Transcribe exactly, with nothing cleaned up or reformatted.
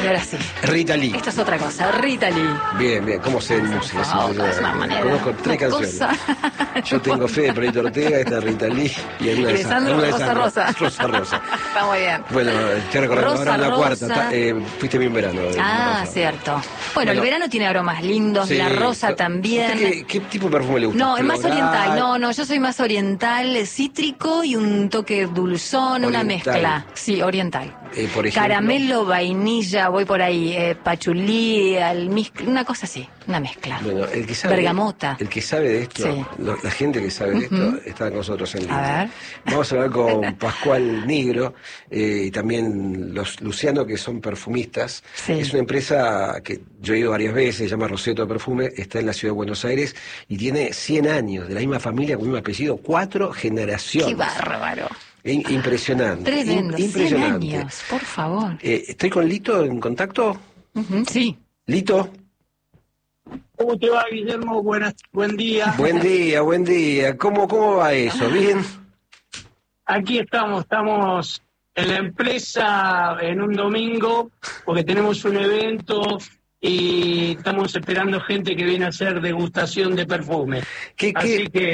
Y ahora sí. Rita Lee. Esto es otra cosa, Rita Lee. Bien, bien, ¿cómo sé música? Oh, es una manera. Conozco tres una canciones. Cosa... Yo tengo fe de Perito Ortega, esta es Rita Lee y alguna Y de de esas. Sandro, alguna de Rosa esas- Rosa. Rosa Rosa. Está muy bien. Bueno, estoy recordando Rosa ahora la Rosa. cuarta. ta- eh, fuiste bien verano. eh, Ah, Rosa. cierto. Bueno, Bueno. el verano tiene aromas lindos, Sí. la rosa también. ¿Usted ¿Qué, qué tipo de perfume le gusta? No, es más Floral, oriental. No, no, yo soy más oriental, cítrico y un toque dulzón, una Oriental. mezcla. Sí, oriental. Eh, por ejemplo, Caramelo, vainilla, voy por ahí, eh, pachulí, almizcle, una cosa así, una mezcla. Bueno, el que sabe, Bergamota. El que sabe de esto, Sí. lo- la gente que sabe de esto, Ujú. está con nosotros en A línea. ver. Vamos a hablar con Pascual Nigro eh, y también los Luciano, que son perfumistas. Sí. Es una empresa que yo he ido varias veces, se llama Roseto de Perfume, está en la ciudad de Buenos Aires y tiene cien años, de la misma familia, con el mismo apellido, cuatro generaciones. Qué bárbaro. In- impresionante. Tremendo, in- cien impresionante. años, por favor. Eh, ¿Estoy con Lito en contacto? Ujú, sí. Lito. ¿Cómo te va, Guillermo? Buenas, buen día. Buen día, buen día. ¿Cómo, cómo va eso? ¿Bien? Aquí estamos, estamos en la empresa en un domingo porque tenemos un evento y estamos esperando gente que viene a hacer degustación de perfume. ¿Qué, qué, Así que